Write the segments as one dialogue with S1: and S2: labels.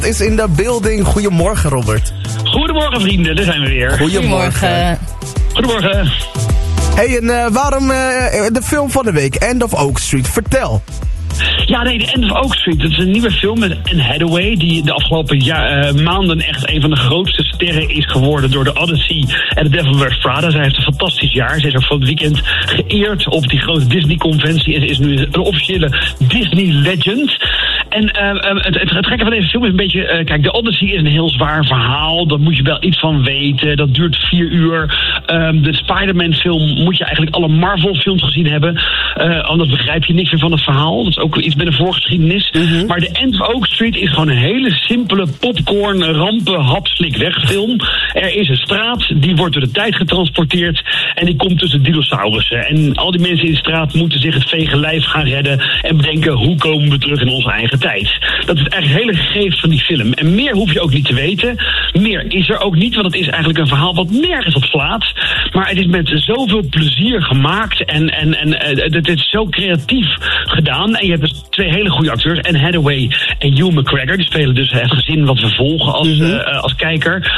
S1: is in de building. Goedemorgen, Robert.
S2: Goedemorgen, vrienden. Daar zijn we weer.
S1: Goedemorgen.
S2: Goedemorgen.
S1: Hey, en waarom de film van de week, End of Oak Street? Vertel.
S2: Ja, nee, The End of Oak Street. Dat is een nieuwe film met Anne Hathaway, die de afgelopen maanden echt een van de grootste sterren is geworden door The Odyssey en The Devil Wears Prada. Zij heeft een fantastisch jaar. Ze is ook van het weekend geëerd op die grote Disney-conventie en ze is nu een officiële Disney-legend. En het gekke van deze film is een beetje... kijk, The Odyssey is een heel zwaar verhaal. Daar moet je wel iets van weten. Dat duurt 4 uur. De Spider-Man film moet je eigenlijk alle Marvel films gezien hebben. Anders begrijp je niks meer van het verhaal. Dat is ook iets met een voorgeschiedenis. Mm-hmm. Maar The End of Oak Street is gewoon een hele simpele popcorn, rampen, hapslik wegfilm. Er is een straat, die wordt door de tijd getransporteerd. En die komt tussen dinosaurussen. En al die mensen in de straat moeten zich het vege lijf gaan redden. En bedenken, hoe komen we terug in onze eigen tijd? Dat is eigenlijk het hele gegeven van die film. En meer hoef je ook niet te weten. Meer is er ook niet, want het is eigenlijk een verhaal wat nergens op slaat. Maar het is met zoveel plezier gemaakt. En het is zo creatief gedaan. En je hebt dus 2 hele goede acteurs. Anne Hathaway en Ewan McGregor. Die spelen dus het gezin wat we volgen als kijker.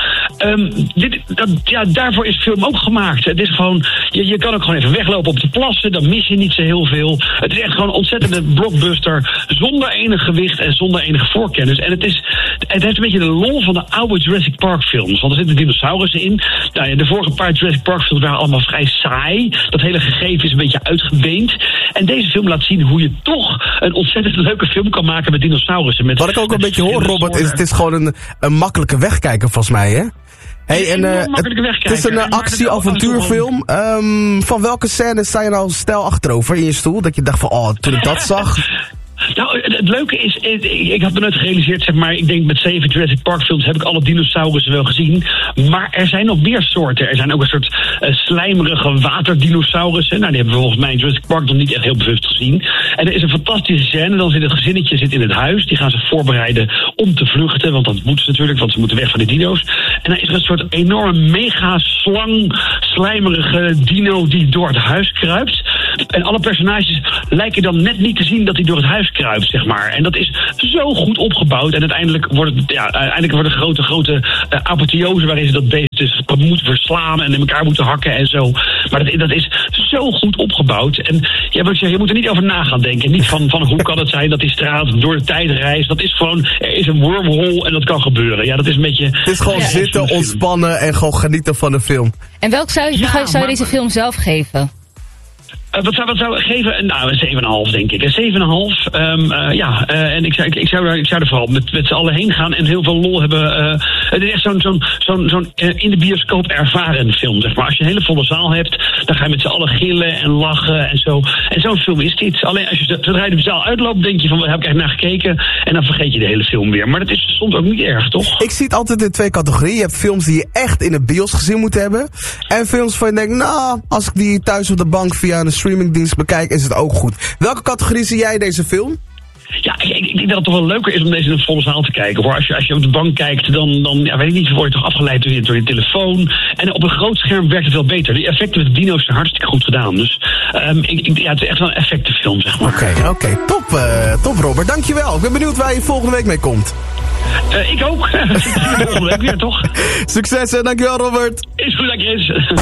S2: Daarvoor is de film ook gemaakt. Het is gewoon, je kan ook gewoon even weglopen op de plassen. Dan mis je niet zo heel veel. Het is echt gewoon een ontzettende blockbuster. Zonder enig gewicht en zonder enige voorkennis. En het heeft een beetje de lol van de oude Jurassic Park films. Want er zitten dinosaurussen in. Nou, de vorige paar Jurassic Park films waren allemaal vrij saai. Dat hele gegeven is een beetje uitgebeend. En deze film laat zien hoe je toch een ontzettend leuke film kan maken met dinosaurussen.
S1: Wat ik ook een beetje hoor, Robert, is het is gewoon een makkelijke wegkijker volgens mij, hè? Hey, en het is een actie-avontuurfilm. Van welke scène sta je nou stijl achterover in je stoel? Dat je dacht van, toen ik dat zag...
S2: Nou, het leuke is, ik had me nooit gerealiseerd, zeg maar, ik denk met 7 Jurassic Park films heb ik alle dinosaurussen wel gezien. Maar er zijn nog meer soorten. Er zijn ook een soort slijmerige waterdinosaurussen. Nou, die hebben we volgens mij in Jurassic Park nog niet echt heel bewust gezien. En er is een fantastische scène, dan zit het gezinnetje in het huis. Die gaan zich voorbereiden om te vluchten, want dat moeten ze natuurlijk, want ze moeten weg van de dino's. En dan is er een soort enorme mega-slang, slijmerige dino die door het huis kruipt. En alle personages lijken dan net niet te zien dat hij door het huis kruipt, zeg maar. En dat is zo goed opgebouwd. En uiteindelijk wordt het grote apotheose waarin ze dat beest dus moeten verslaan en in elkaar moeten hakken en zo. Maar dat is zo goed opgebouwd. En je moet er niet over na gaan denken. Niet van hoe kan het zijn dat die straat door de tijd reist. Dat is gewoon, er is een wormhole en dat kan gebeuren. Ja, dat is een beetje...
S1: Het is gewoon zitten, ontspannen en gewoon genieten van de film. En
S3: welk zou je deze film zelf geven?
S2: Wat zou ik geven? Nou, een 7,5 denk ik. Een 7,5. En ik zou er vooral met z'n allen heen gaan en heel veel lol hebben. Het is echt zo'n in de bioscoop ervaren film, zeg maar. Als je een hele volle zaal hebt, dan ga je met z'n allen gillen en lachen en zo. En zo'n film is dit. Alleen als je zodra je de zaal uitloopt, denk je van, waar heb ik echt naar gekeken? En dan vergeet je de hele film weer. Maar dat is soms ook niet erg, toch?
S1: Ik zie het altijd in 2 categorieën. Je hebt films die je echt in de bios gezien moet hebben. En films van je denkt, nou, als ik die thuis op de bank via een streamingdienst bekijk, is het ook goed. Welke categorie zie jij deze film?
S2: Ja, ik denk dat het toch wel leuker is om deze in een volle zaal te kijken. Hoor. Als je op de bank kijkt, dan weet ik niet, word je toch afgeleid door je telefoon. En op een groot scherm werkt het wel beter. De effecten met de dino's zijn hartstikke goed gedaan. Dus het is echt wel een effectenfilm, zeg maar.
S1: Oké. Top Robert, dankjewel. Ik ben benieuwd waar je volgende week mee komt.
S2: Ik ook. Volgende week weer, toch?
S1: Succes en dankjewel, Robert.
S2: Is goed, dankjewel.